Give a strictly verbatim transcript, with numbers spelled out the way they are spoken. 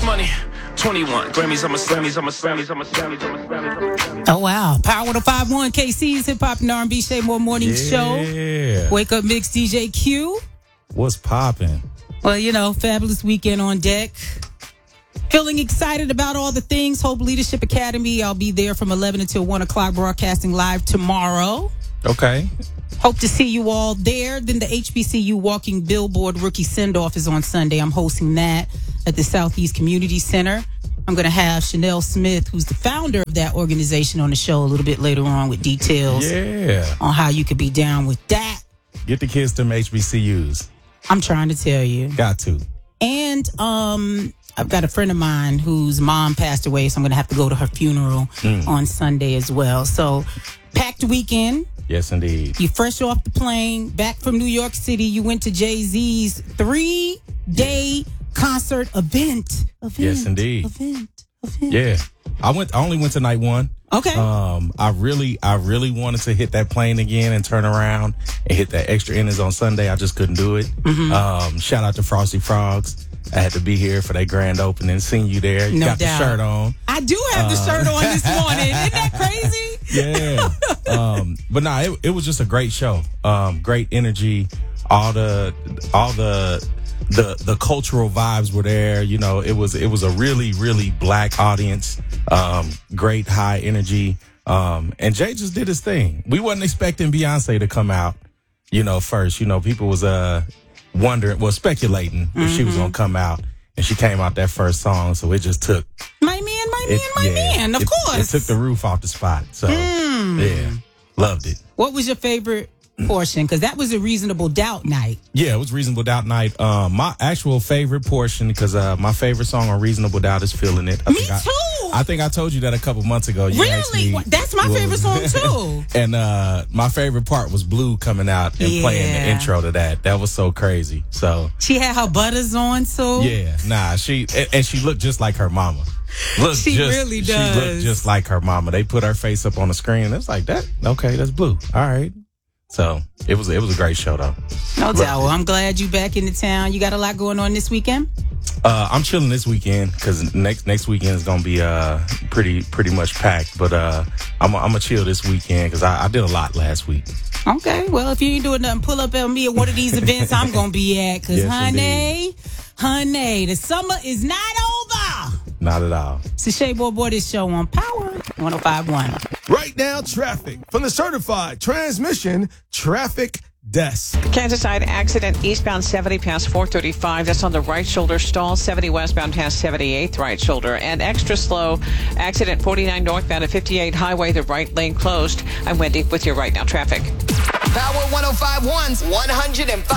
money. twenty-one Grammys, I'm a Grammys, I'm a Grammys, I'm a Grammys, I'm a Grammys. Oh, wow. Power one oh five point one, K C's Hip Hop and R and B Shay Moore Morning Yeah. Show. Wake Up Mix, D J Q. What's popping? Well, you know, fabulous weekend on deck. Feeling excited about all the things. Hope Leadership Academy. I'll be there from eleven until one o'clock, broadcasting live tomorrow. Okay. Hope to see you all there. Then the H B C U Walking Billboard Rookie Send-Off is on Sunday. I'm hosting that at the Southeast Community Center. I'm going to have Chanel Smith, who's the founder of that organization, on the show a little bit later on with details Yeah. on how you could be down with that. Get the kids to them H B C Us. I'm trying to tell you. Got to. And um, I've got a friend of mine whose mom passed away, so I'm going to have to go to her funeral Mm. on Sunday as well. So, packed weekend. Yes, indeed. You fresh off the plane, back from New York City. You went to Jay-Z's three-day concert event. event. Yes, indeed. Event. Event. Yeah. I went. I only went to night one. Okay. Um, I really, I really wanted to hit that plane again and turn around and hit that extra innings on Sunday. I just couldn't do it. Mm-hmm. Um, shout out to Frosty Frogs. I had to be here for that grand opening. Seen you there. You No got doubt. the shirt on. I do have the Uh, shirt on this morning. Isn't that crazy? Yeah. um, but nah, it, it was just a great show. Um, great energy. All the, all the, the, the cultural vibes were there. You know, it was, it was a really, really black audience. Um, great high energy. Um, and Jay just did his thing. We wasn't expecting Beyonce to come out, you know, first. You know, people was, uh, wondering, well, speculating mm-hmm. if she was going to come out. And she came out that first song, so it just took. My man, my it, man, my yeah, man, of it, course. It took the roof off the spot. So, Mm. yeah, loved it. What was your favorite portion? Because that was a Reasonable Doubt night. Yeah, it was Reasonable Doubt night. Um, my actual favorite portion, because uh, my favorite song on Reasonable Doubt is Feeling It. I Me think I, too. I think I told you that a couple months ago. You Really? actually That's my was- favorite song, too. And uh, my favorite part was Blue coming out and Yeah. playing the intro to that. That was so crazy. So, She had her butters on, too. yeah, nah, she, and, and she looked just like her mama. Look, She just, really She does. looked just like her mama. They put her face up on the screen. It's like that. Okay, that's Blue. All right. So it was it was a great show though. No Loved doubt. it. Well, I'm glad you back in the town. You got a lot going on this weekend? Uh, I'm chilling this weekend because next next weekend is gonna be uh pretty pretty much packed. But uh, I'm I'm gonna chill this weekend because I, I did a lot last week. Okay. Well, if you ain't doing nothing, pull up on me at one of these events I'm going to be at. Because, Yes, honey, honey, the summer is not over. Not at all. It's the Shea Boy Boy, this show on Power one oh five point one. Right now, traffic from the certified transmission traffic desk. Kansas side accident eastbound seventy past four thirty-five. That's on the right shoulder stall. seventy westbound past seventy-eighth right shoulder. And extra slow accident forty-nine northbound at fifty-eight highway. The right lane closed. I'm Wendy with your right now traffic. Power one oh five point one's one oh five